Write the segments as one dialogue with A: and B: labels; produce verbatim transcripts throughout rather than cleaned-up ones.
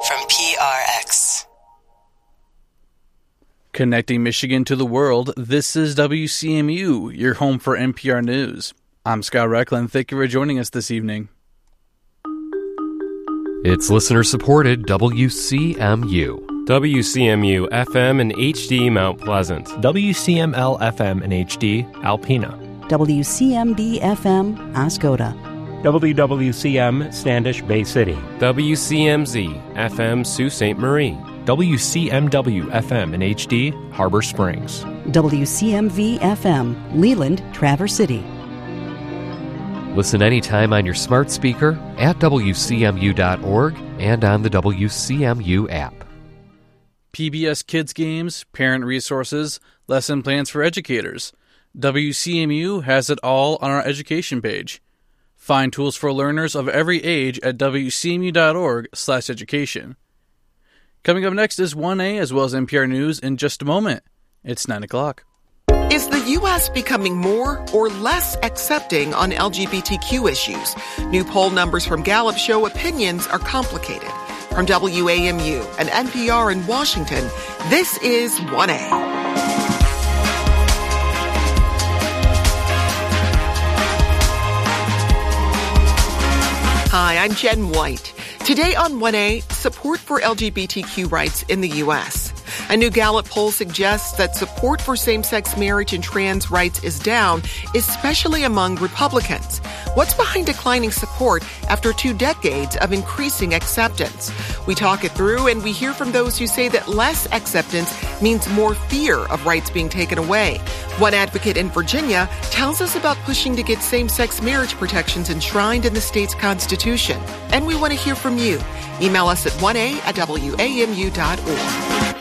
A: from P R X.
B: Connecting Michigan to the world, this is W C M U, your home for N P R News. I'm Scott Reckland. Thank you for joining us this evening.
C: It's listener-supported W C M U.
D: W C M U F M and H D Mount Pleasant.
E: W C M L F M and H D Alpena.
F: W C M B F M Ascota.
G: W W C M Standish Bay City.
D: W C M Z F M Sault Ste. Marie.
E: W C M W F M and H D Harbor Springs.
F: W C M V F M Leland Traverse City.
C: Listen anytime on your smart speaker, at W C M U dot org, and on the W C M U app.
B: P B S Kids Games, parent resources, lesson plans for educators. W C M U has it all on our education page. Find tools for learners of every age at W C M U dot org slash education. Coming up next is one A as well as N P R News in just a moment. It's nine o'clock.
H: Is the U S becoming more or less accepting on L G B T Q issues? New poll numbers from Gallup show opinions are complicated. From W A M U and N P R in Washington, this is one A. Hi, I'm Jen White. Today on one A, support for L G B T Q rights in the U S. A new Gallup poll suggests that support for same-sex marriage and trans rights is down, especially among Republicans. What's behind declining support after two decades of increasing acceptance? We talk it through, and we hear from those who say that less acceptance means more fear of rights being taken away. One advocate in Virginia tells us about pushing to get same-sex marriage protections enshrined in the state's constitution. And we want to hear from you. Email us at one A at W A M U dot org.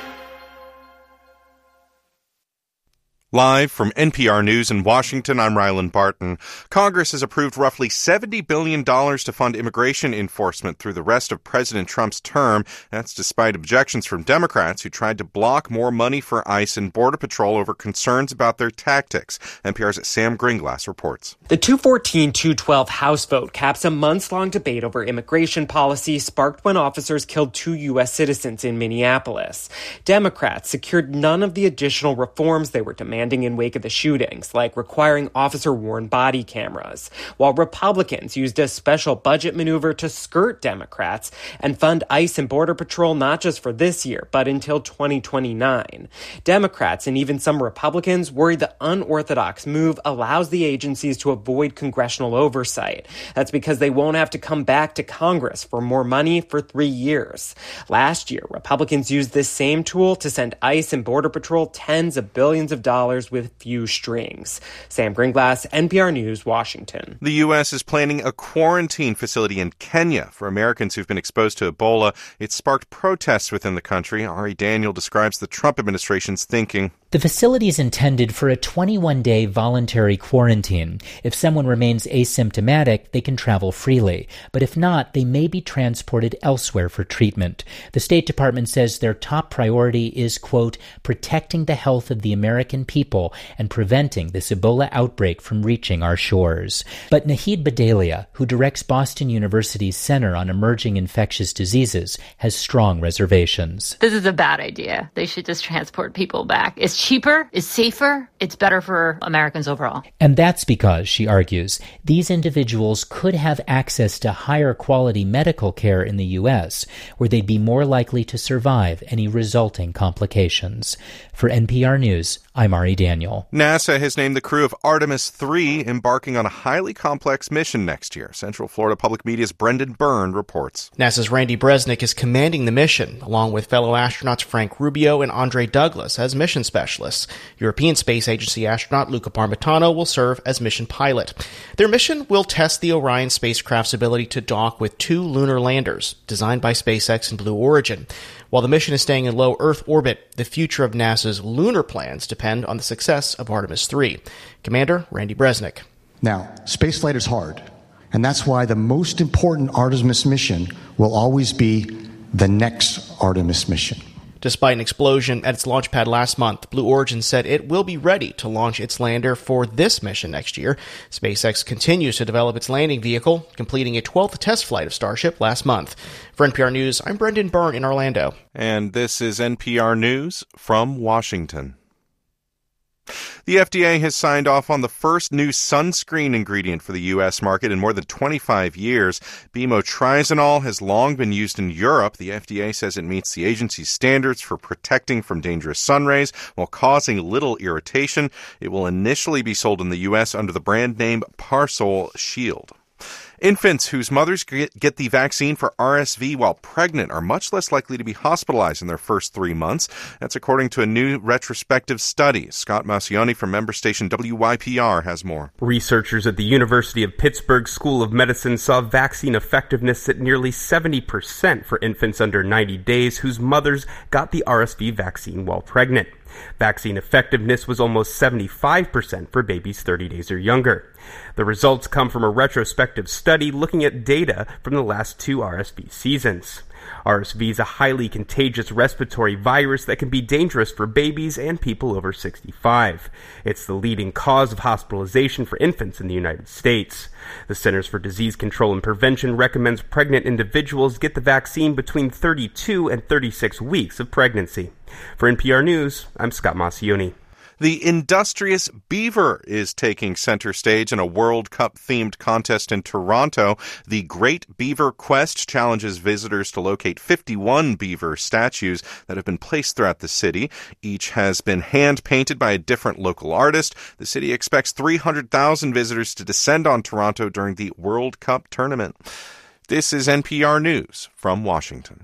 I: Live from N P R News in Washington, I'm Rylan Barton. Congress has approved roughly seventy billion dollars to fund immigration enforcement through the rest of President Trump's term. That's despite objections from Democrats who tried to block more money for ICE and Border Patrol over concerns about their tactics. N P R's Sam Gringlass reports.
J: The two fourteen two twelve House vote caps a months-long debate over immigration policy sparked when officers killed two U S citizens in Minneapolis. Democrats secured none of the additional reforms they were demanding in wake of the shootings, like requiring officer-worn body cameras, while Republicans used a special budget maneuver to skirt Democrats and fund ICE and Border Patrol not just for this year, but until twenty twenty-nine. Democrats and even some Republicans worry the unorthodox move allows the agencies to avoid congressional oversight. That's because they won't have to come back to Congress for more money for three years. Last year, Republicans used this same tool to send ICE and Border Patrol tens of billions of dollars with few strings. Sam Gringlass, N P R News, Washington.
I: The U S is planning a quarantine facility in Kenya for Americans who've been exposed to Ebola. It sparked protests within the country. Ari Daniel describes the Trump administration's thinking.
K: The facility is intended for a twenty-one day voluntary quarantine. If someone remains asymptomatic, they can travel freely. But if not, they may be transported elsewhere for treatment. The State Department says their top priority is, quote, protecting the health of the American people and preventing this Ebola outbreak from reaching our shores. But Nahid Badalia, who directs Boston University's Center on Emerging Infectious Diseases, has strong reservations.
L: This is a bad idea. They should just transport people back. It's cheaper, it's safer, it's better for Americans overall.
K: And that's because, she argues, these individuals could have access to higher quality medical care in the U S, where they'd be more likely to survive any resulting complications. For N P R News, I'm Ari Daniel.
I: NASA has named the crew of Artemis three embarking on a highly complex mission next year. Central Florida Public Media's Brendan Byrne reports.
M: NASA's Randy Bresnik is commanding the mission, along with fellow astronauts Frank Rubio and Andre Douglas as mission specialists. European Space Agency astronaut Luca Parmitano will serve as mission pilot. Their mission will test the Orion spacecraft's ability to dock with two lunar landers, designed by SpaceX and Blue Origin. While the mission is staying in low Earth orbit, the future of NASA's lunar plans depend on the success of Artemis three. Commander Randy Bresnik.
N: Now, spaceflight is hard, and that's why the most important Artemis mission will always be the next Artemis mission.
M: Despite an explosion at its launch pad last month, Blue Origin said it will be ready to launch its lander for this mission next year. SpaceX continues to develop its landing vehicle, completing a twelfth test flight of Starship last month. For N P R News, I'm Brendan Byrne in Orlando.
I: And this is N P R News from Washington. The F D A has signed off on the first new sunscreen ingredient for the U S market in more than twenty-five years. Bimotrizinol has long been used in Europe. The F D A says it meets the agency's standards for protecting from dangerous sun rays while causing little irritation. It will initially be sold in the U S under the brand name Parsol Shield. Infants whose mothers get the vaccine for R S V while pregnant are much less likely to be hospitalized in their first three months. That's according to a new retrospective study. Scott Maucione from member station W Y P R has more.
A: Researchers at the University of Pittsburgh School of Medicine saw vaccine effectiveness at nearly seventy percent for infants under ninety days whose mothers got the R S V vaccine while pregnant. Vaccine effectiveness was almost seventy-five percent for babies thirty days or younger. The results come from a retrospective study looking at data from the last two R S V seasons. R S V is a highly contagious respiratory virus that can be dangerous for babies and people over sixty-five. It's the leading cause of hospitalization for infants in the United States. The Centers for Disease Control and Prevention recommends pregnant individuals get the vaccine between thirty-two and thirty-six weeks of pregnancy. For N P R News, I'm Scott Maucione.
I: The industrious beaver is taking center stage in a World Cup-themed contest in Toronto. The Great Beaver Quest challenges visitors to locate fifty-one beaver statues that have been placed throughout the city. Each has been hand-painted by a different local artist. The city expects three hundred thousand visitors to descend on Toronto during the World Cup tournament. This is N P R News from Washington.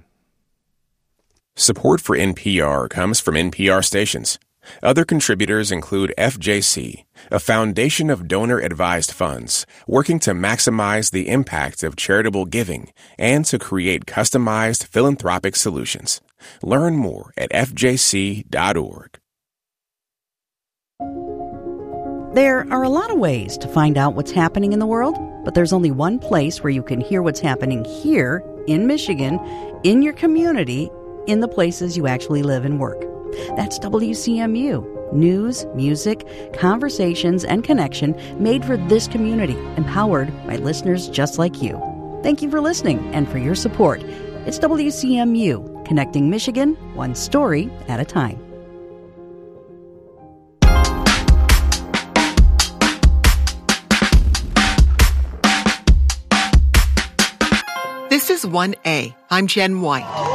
O: Support for N P R comes from N P R stations. Other contributors include F J C, a foundation of donor-advised funds working to maximize the impact of charitable giving and to create customized philanthropic solutions. Learn more at F J C dot org.
F: There are a lot of ways to find out what's happening in the world, but there's only one place where you can hear what's happening here in Michigan, in your community, in the places you actually live and work. That's W C M U. News, music, conversations, and connection made for this community, empowered by listeners just like you. Thank you for listening and for your support. It's W C M U, connecting Michigan one story at a time.
H: This is one A. I'm Jen White.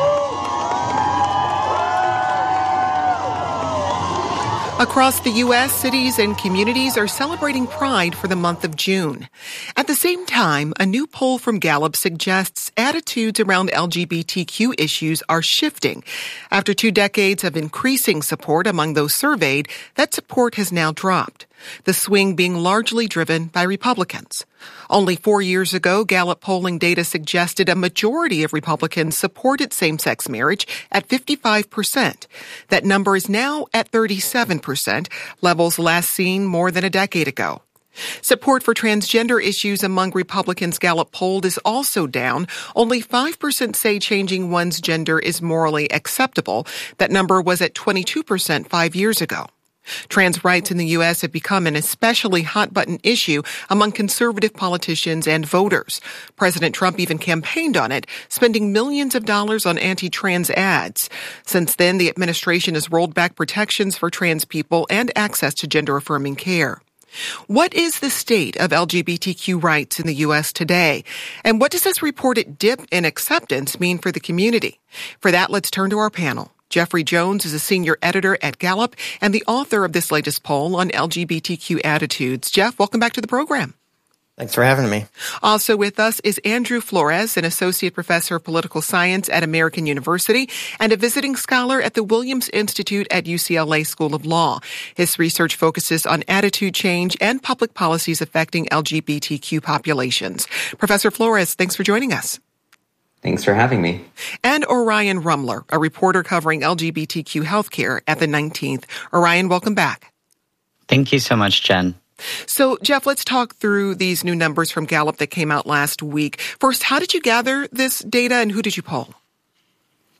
H: Across the U S, cities and communities are celebrating Pride for the month of June. At the same time, a new poll from Gallup suggests attitudes around L G B T Q issues are shifting. After two decades of increasing support among those surveyed, that support has now dropped, the swing being largely driven by Republicans. Only four years ago, Gallup polling data suggested a majority of Republicans supported same-sex marriage at fifty-five percent. That number is now at thirty-seven percent, levels last seen more than a decade ago. Support for transgender issues among Republicans Gallup polled is also down. Only five percent say changing one's gender is morally acceptable. That number was at twenty-two percent five years ago. Trans rights in the U S have become an especially hot-button issue among conservative politicians and voters. President Trump even campaigned on it, spending millions of dollars on anti-trans ads. Since then, the administration has rolled back protections for trans people and access to gender-affirming care. What is the state of L G B T Q rights in the U S today? And what does this reported dip in acceptance mean for the community? For that, let's turn to our panel. Jeffrey Jones is a senior editor at Gallup and the author of this latest poll on L G B T Q attitudes. Jeff, welcome back to the program.
P: Thanks for having me.
H: Also with us is Andrew Flores, an associate professor of political science at American University and a visiting scholar at the Williams Institute at U C L A School of Law. His research focuses on attitude change and public policies affecting L G B T Q populations. Professor Flores, thanks for joining us.
P: Thanks for having me.
H: And Orion Rumler, a reporter covering L G B T Q healthcare at the nineteenth. Orion, welcome back.
Q: Thank you so much, Jen.
H: So, Jeff, let's talk through these new numbers from Gallup that came out last week. First, how did you gather this data and who did you poll?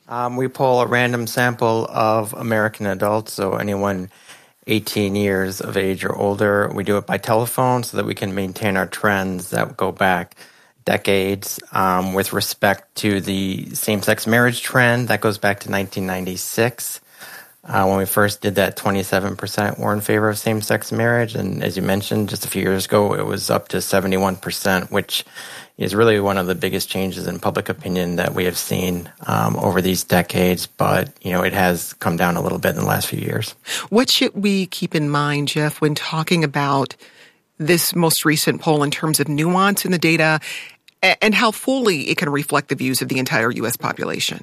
P: Um, we poll a random sample of American adults, so anyone eighteen years of age or older. We do it by telephone so that we can maintain our trends that go back decades. Um, with respect to the same-sex marriage trend, that goes back to nineteen ninety-six. Uh, when we first did that, twenty-seven percent were in favor of same-sex marriage. And as you mentioned, just a few years ago, it was up to seventy-one percent, which is really one of the biggest changes in public opinion that we have seen um, over these decades. But, you know, it has come down a little bit in the last few years.
H: What should we keep in mind, Jeff, when talking about this most recent poll in terms of nuance in the data and how fully it can reflect the views of the entire U S population?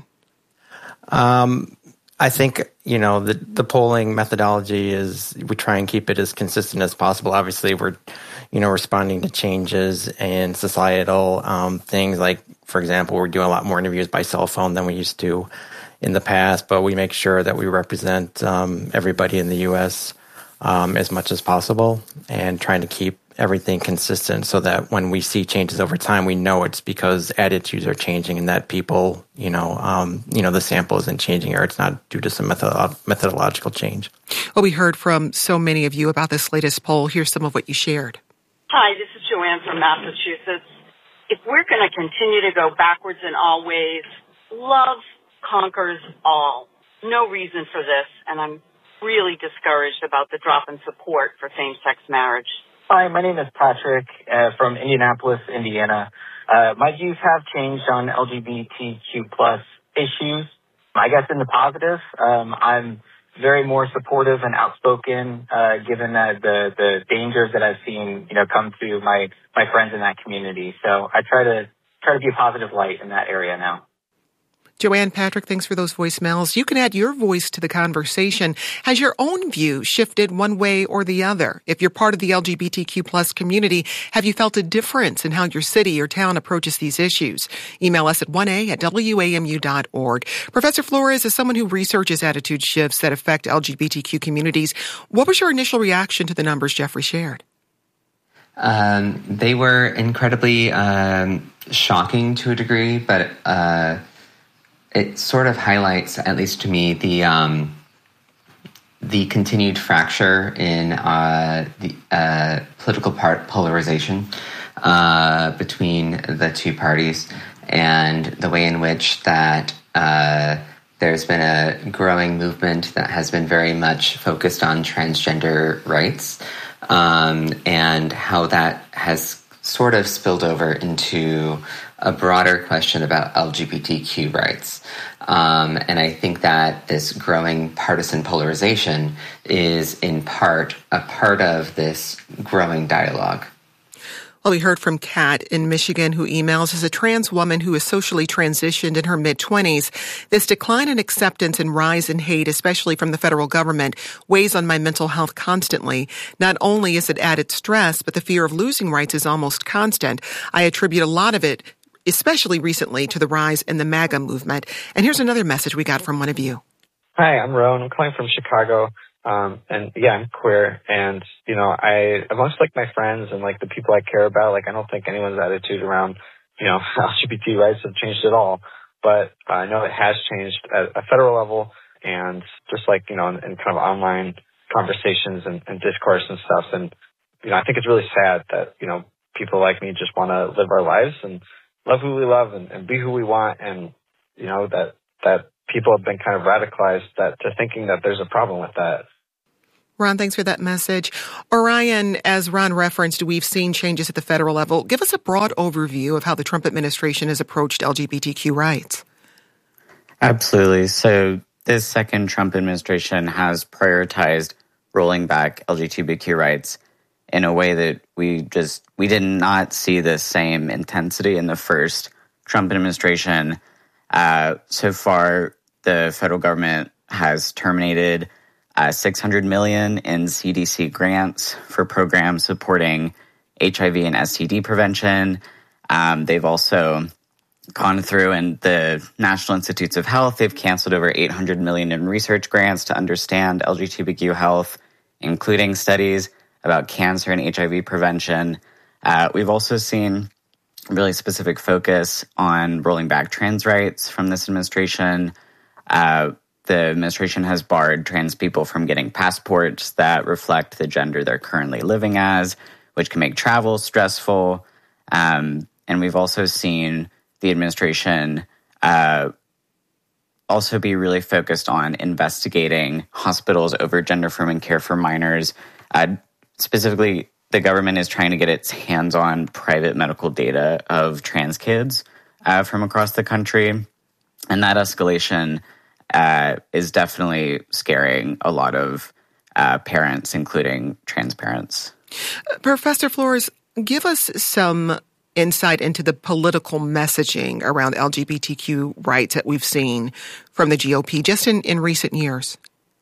P: Um, I think, you know, the, the polling methodology is, we try and keep it as consistent as possible. Obviously, we're, you know, responding to changes in societal um, things. Like, for example, we're doing a lot more interviews by cell phone than we used to in the past, but we make sure that we represent um, everybody in the U S um, as much as possible and trying to keep everything consistent so that when we see changes over time, we know it's because attitudes are changing and that people, you know, um, you know, the sample isn't changing or it's not due to some methodolo- methodological change.
H: Well, we heard from so many of you about this latest poll. Here's some of what you shared.
R: Hi, this is Joanne from Massachusetts. If we're going to continue to go backwards in all ways, love conquers all. No reason for this, and I'm really discouraged about the drop in support for same-sex marriage.
S: Hi, my name is Patrick uh, from Indianapolis, Indiana. Uh, my views have changed on L G B T Q plus issues. I guess in the positive, um, I'm very more supportive and outspoken, uh, given that the, the dangers that I've seen, you know, come to my, my friends in that community. So I try to try to be a positive light in that area now.
H: Joanne, Patrick, thanks for those voicemails. You can add your voice to the conversation. Has your own view shifted one way or the other? If you're part of the L G B T Q plus community, have you felt a difference in how your city or town approaches these issues? Email us at one a at w a m u dot org. Professor Flores, as someone who researches attitude shifts that affect L G B T Q communities, what was your initial reaction to the numbers Jeffrey shared?
P: Um, they were incredibly um, shocking to a degree, but uh, it sort of highlights, at least to me, the um, the continued fracture in uh, the uh, political part polarization uh, between the two parties, and the way in which that uh, there's been a growing movement that has been very much focused on transgender rights, um, and how that has sort of spilled over into a broader question about L G B T Q rights. Um, and I think that this growing partisan polarization is in part a part of this growing dialogue.
H: Well, we heard from Kat in Michigan, who emails, as a trans woman who is socially transitioned in her mid-twenties, this decline in acceptance and rise in hate, especially from the federal government, weighs on my mental health constantly. Not only is it added stress, but the fear of losing rights is almost constant. I attribute a lot of it, especially recently, to the rise in the MAGA movement. And here's another message we got from one of you.
T: Hi, I'm Rowan. I'm calling from Chicago. Um, and yeah, I'm queer. And, you know, I, amongst like my friends and like the people I care about, like I don't think anyone's attitude around, you know, L G B T rights have changed at all. But I know it has changed at a federal level and just like, you know, in, in kind of online conversations and, and discourse and stuff. And, you know, I think it's really sad that, you know, people like me just want to live our lives and love who we love and, and be who we want. And, you know, that, that people have been kind of radicalized that to thinking that there's a problem with that.
H: Ron, thanks for that message. Orion, as Ron referenced, we've seen changes at the federal level. Give us a broad overview of how the Trump administration has approached L G B T Q rights.
Q: Absolutely. So this second Trump administration has prioritized rolling back L G B T Q rights in a way that we just, we did not see the same intensity in the first Trump administration. Uh, so far, the federal government has terminated Uh, six hundred million dollars in C D C grants for programs supporting H I V and S T D prevention. Um, they've also gone through, and the National Institutes of Health, they've canceled over eight hundred million dollars in research grants to understand L G B T Q health, including studies about cancer and H I V prevention. Uh, we've also seen really specific focus on rolling back trans rights from this administration. Uh, the administration has barred trans people from getting passports that reflect the gender they're currently living as, which can make travel stressful. Um, and we've also seen the administration uh, also be really focused on investigating hospitals over gender-affirming care for minors. Uh, specifically, the government is trying to get its hands on private medical data of trans kids uh, from across the country. And that escalation uh, is definitely scaring a lot of uh, parents, including trans parents.
H: Uh, Professor Flores, give us some insight into the political messaging around L G B T Q rights that we've seen from the G O P just in, in recent years.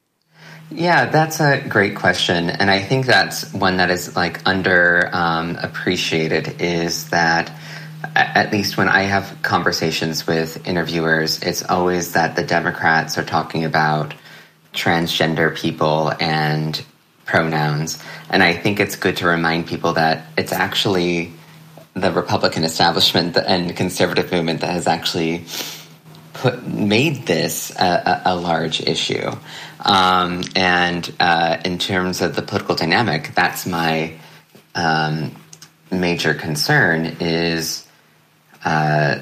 P: Yeah, that's a great question. And I think that's one that is like under um, appreciated is that at least when I have conversations with interviewers, it's always that the Democrats are talking about transgender people and pronouns. And I think it's good to remind people that it's actually the Republican establishment and conservative movement that has actually put made this a, a, a large issue. Um, and uh, in terms of the political dynamic, that's my um, major concern is uh,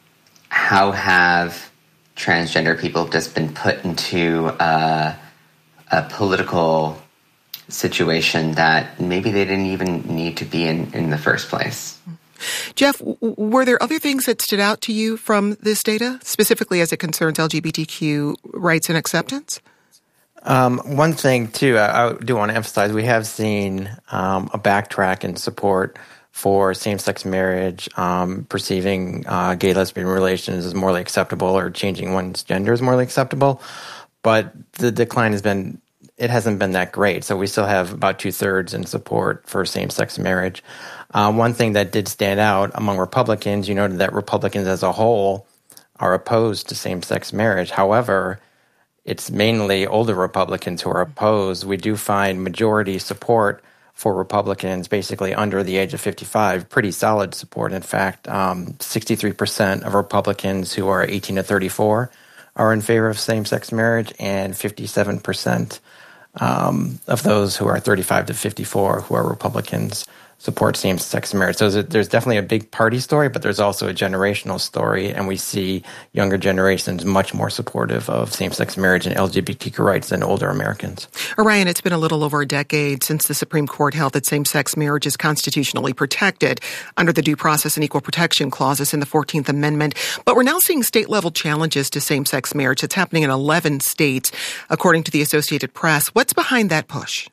P: how have transgender people just been put into a, a political situation that maybe they didn't even need to be in in the first place.
H: Jeff, were there other things that stood out to you from this data, specifically as it concerns L G B T Q rights and acceptance?
U: Um, one thing, too, I, I do want to emphasize, we have seen um, a backtrack in support for same-sex marriage, um, perceiving uh, gay lesbian relations as morally acceptable or changing one's gender as morally acceptable. But the decline has been, it hasn't been that great. So we still have about two-thirds in support for same-sex marriage. Uh, one thing that did stand out among Republicans, you noted that Republicans as a whole are opposed to same-sex marriage. However, it's mainly older Republicans who are opposed. We do find majority support for Republicans basically under the age of fifty-five, pretty solid support. In fact, um, sixty-three percent of Republicans who are eighteen to thirty-four are in favor of same-sex marriage, and fifty-seven percent um, of those who are thirty-five to fifty-four who are Republicans support same-sex marriage. So there's definitely a big party story, but there's also a generational story, and we see younger generations much more supportive of same-sex marriage and L G B T Q rights than older Americans.
H: Orion, it's been a little over a decade since the Supreme Court held that same-sex marriage is constitutionally protected under the Due Process and Equal Protection Clauses in the fourteenth Amendment. But we're now seeing state-level challenges to same-sex marriage. It's happening in eleven states, according to the Associated Press. What's behind that push?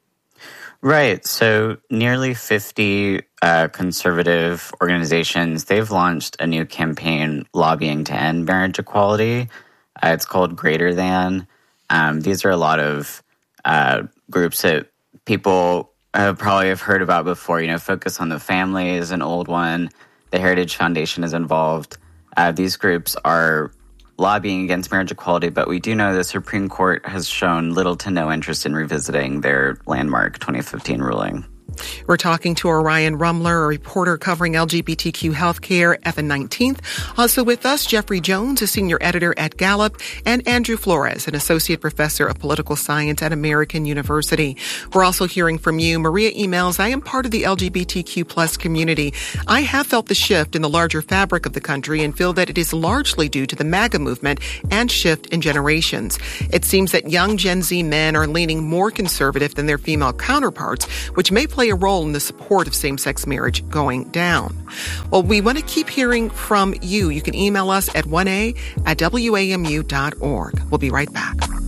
Q: Right. So nearly fifty uh, conservative organizations, they've launched a new campaign lobbying to end marriage equality. Uh, it's called Greater Than. Um, these are a lot of uh, groups that people uh, probably have heard about before. You know, Focus on the Family is an old one. The Heritage Foundation is involved. Uh, these groups are lobbying against marriage equality, but we do know the Supreme Court has shown little to no interest in revisiting their landmark twenty fifteen ruling.
H: We're talking to Orion Rumler, a reporter covering L G B T Q healthcare, F N nineteenth. Also with us, Jeffrey Jones, a senior editor at Gallup, and Andrew Flores, an associate professor of political science at American University. We're also hearing from you. Maria emails, I am part of the L G B T Q plus community. I have felt the shift in the larger fabric of the country and feel that it is largely due to the MAGA movement and shift in generations. It seems that young Gen Z men are leaning more conservative than their female counterparts, which may play a role in the support of same-sex marriage going down. Well, we want to keep hearing from you. You can email us at one a at W A M U dot org. We'll be right back.